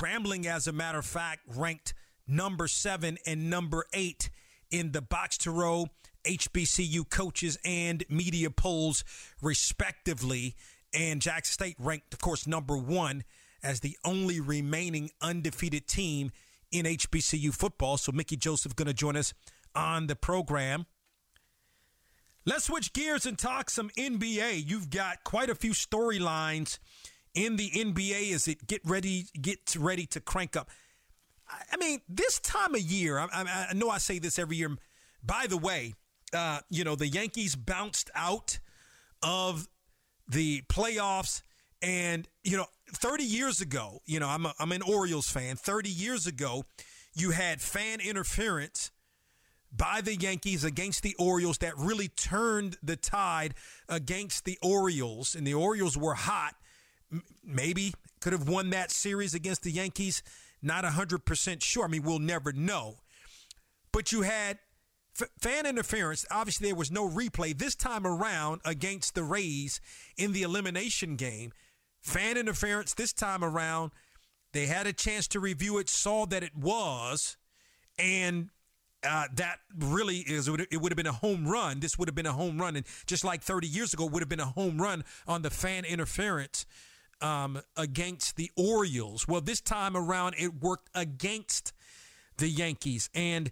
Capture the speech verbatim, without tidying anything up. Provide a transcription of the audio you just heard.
Grambling, as a matter of fact, ranked number seven and number eight in the Box to Row H B C U coaches and media polls, respectively. And Jackson State ranked, of course, number one as the only remaining undefeated team in H B C U football. So Mickey Joseph going to join us on the program. Let's switch gears and talk some N B A. You've got quite a few storylines in the N B A as it get ready gets ready to crank up. I mean, this time of year, I, I, I know I say this every year. By the way, uh, you know, the Yankees bounced out of the playoffs. And, you know, thirty years ago, you know, I'm, a, I'm an Orioles fan. thirty years ago, you had fan interference by the Yankees against the Orioles that really turned the tide against the Orioles. And the Orioles were hot. Maybe could have won that series against the Yankees. Not one hundred percent sure. I mean, we'll never know. But you had f- fan interference. Obviously, there was no replay this time around against the Rays in the elimination game. Fan interference this time around. They had a chance to review it, saw that it was, and uh, that really is, it would have been a home run. This would have been a home run. And just like thirty years ago, it would have been a home run on the fan interference Um, against the Orioles. Well, this time around, it worked against the Yankees. And